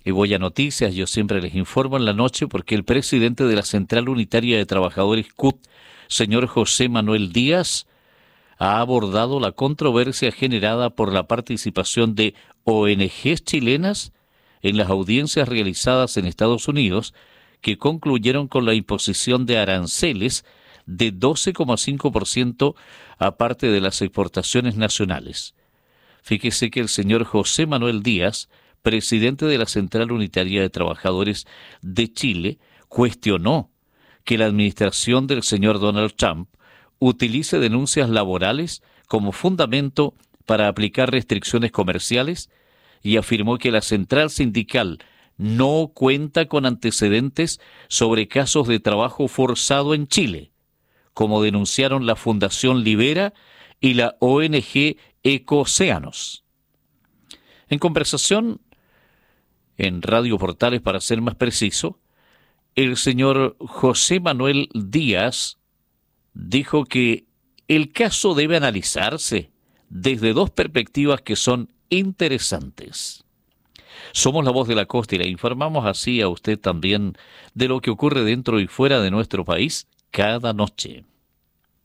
y voy a noticias, yo siempre les informo en la noche porque el presidente de la Central Unitaria de Trabajadores CUT, señor José Manuel Díaz, ha abordado la controversia generada por la participación de ONGs chilenas en las audiencias realizadas en Estados Unidos que concluyeron con la imposición de aranceles de 12,5% aparte de las exportaciones nacionales. Fíjese que el señor José Manuel Díaz, presidente de la Central Unitaria de Trabajadores de Chile, cuestionó que la administración del señor Donald Trump utilice denuncias laborales como fundamento para aplicar restricciones comerciales y afirmó que la central sindical no cuenta con antecedentes sobre casos de trabajo forzado en Chile, como denunciaron la Fundación Libera y la ONG Ecocéanos. En conversación en Radio Portales, para ser más preciso, el señor José Manuel Díaz dijo que el caso debe analizarse desde dos perspectivas que son interesantes. Somos la voz de la costa y le informamos así a usted también de lo que ocurre dentro y fuera de nuestro país cada noche.